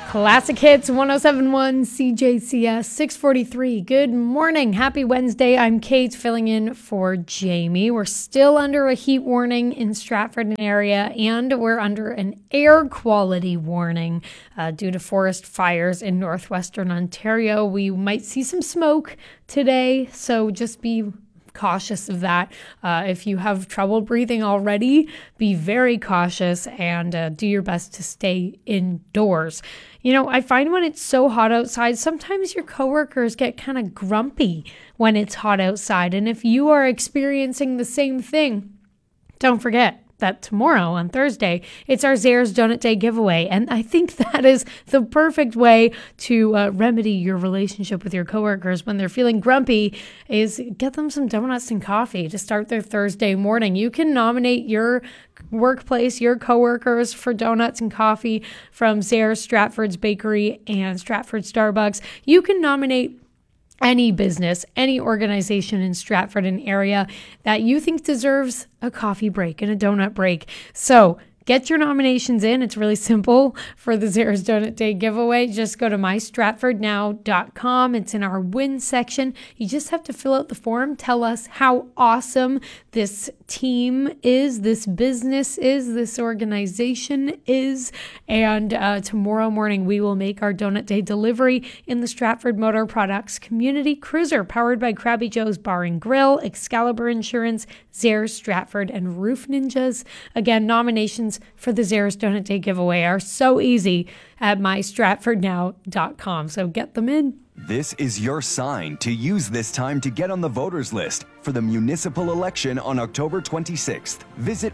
Classic Hits 1071 CJCS 643. Good morning. Happy Wednesday. I'm Kate filling in for Jamie. We're still under a heat warning in Stratford and area, and we're under an air quality warning due to forest fires in northwestern Ontario. We might see some smoke today, so just be cautious of that. If you have trouble breathing already, be very cautious and do your best to stay indoors. You know, I find when it's so hot outside, sometimes your coworkers get kind of grumpy when it's hot outside. And if you are experiencing the same thing, don't forget that tomorrow on Thursday, it's our Zehrs Donut Day giveaway. And I think that is the perfect way to remedy your relationship with your coworkers when they're feeling grumpy, is get them some donuts and coffee to start their Thursday morning. You can nominate your workplace, your coworkers for donuts and coffee from Zehrs, Stratford's Bakery, and Stratford Starbucks. You can nominate any business, any organization in Stratford and area that you think deserves a coffee break and a donut break. So get your nominations in. It's really simple for the Zehrs Donut Day giveaway. Just go to mystratfordnow.com. It's in our win section. You just have to fill out the form. Tell us how awesome this team is, this business is, this organization is. And tomorrow morning, we will make our Donut Day delivery in the Stratford Motor Products Community Cruiser, powered by Krabby Joe's Bar and Grill, Excalibur Insurance, Zehrs Stratford, and Roof Ninjas. Again, nominations for the Zehrs Donut Day giveaway are so easy at mystratfordnow.com. So get them in. This is your sign to use this time to get on the voters list for the municipal election on October 26th. Visit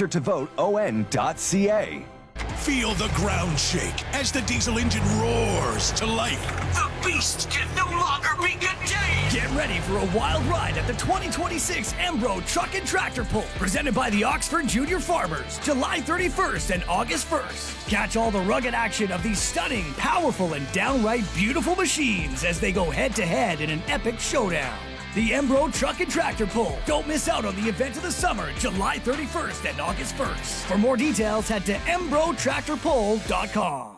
registertovoteon.ca. Feel the ground shake as the diesel engine roars to life. The beast can no longer be contained. Get ready for a wild ride at the 2026 Embro Truck and Tractor Pull, presented by the Oxford Junior Farmers, July 31st and August 1st. Catch all the rugged action of these stunning, powerful, and downright beautiful machines as they go head-to-head in an epic showdown. The Embro Truck and Tractor Pull. Don't miss out on the event of the summer, July 31st and August 1st. For more details, head to embrotractorpull.com.